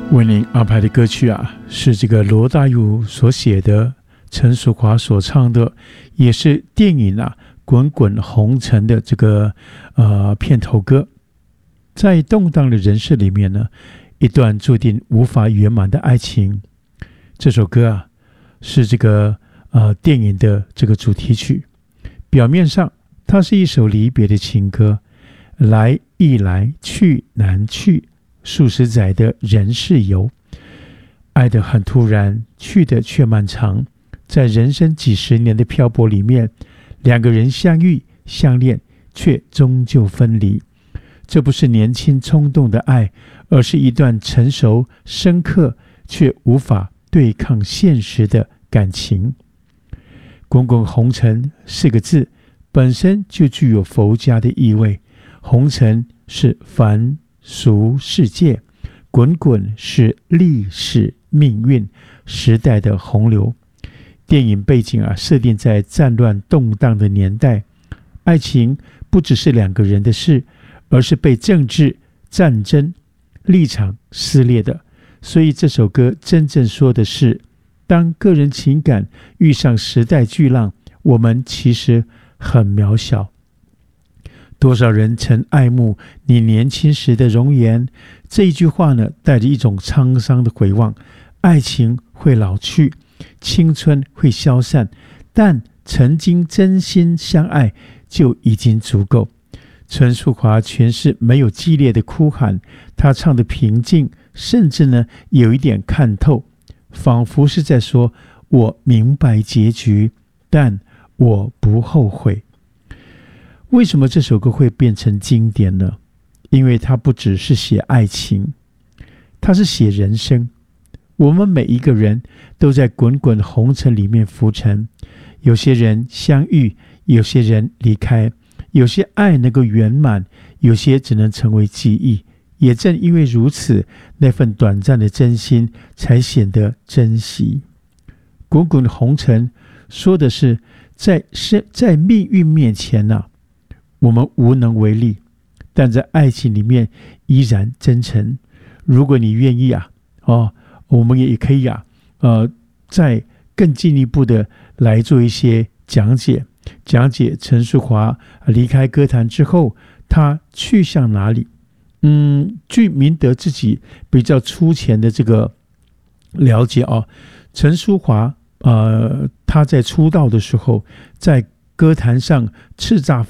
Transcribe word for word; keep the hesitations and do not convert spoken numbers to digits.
为您安排的歌曲啊，是这个罗大佑所写的，陈淑桦所唱的，也是电影啊《滚滚红尘》的这个呃片头歌。在动荡的人世里面呢，一段注定无法圆满的爱情。这首歌啊，是这个呃电影的这个主题曲。表面上，它是一首离别的情歌，来易来，去难去，数十载的人世游，爱得很突然，去的却漫长。在人生几十年的漂泊里面，两个人相遇相恋，却终究分离。这不是年轻冲动的爱，而是一段成熟深刻却无法对抗现实的感情。滚滚红尘四个字本身就具有佛家的意味。红尘是凡俗世界，滚滚是历史命运时代的洪流。电影背景啊，设定在战乱动荡的年代，爱情不只是两个人的事，而是被政治战争立场撕裂的。所以这首歌真正说的是，当个人情感遇上时代巨浪，我们其实很渺小。多少人曾爱慕你年轻时的容颜，这一句话呢，带着一种沧桑的回望。爱情会老去，青春会消散，但曾经真心相爱就已经足够。陈淑桦诠释没有激烈的哭喊，他唱的平静，甚至呢有一点看透，仿佛是在说，我明白结局，但我不后悔。为什么这首歌会变成经典呢？因为它不只是写爱情，它是写人生。我们每一个人都在滚滚红尘里面浮沉，有些人相遇，有些人离开，有些爱能够圆满，有些只能成为记忆。也正因为如此，那份短暂的真心才显得珍惜。滚滚红尘说的是，在在命运面前啊，我们无能为力，但在爱情里面依然真诚。如果你愿意啊，哦，我们也可以啊，呃，再更进一步的来做一些讲解，讲解陈淑桦离开歌坛之后，他去向哪里？嗯，据明德自己比较粗浅的这个了解啊，陈淑桦呃，他在出道的时候，在歌坛上叱咤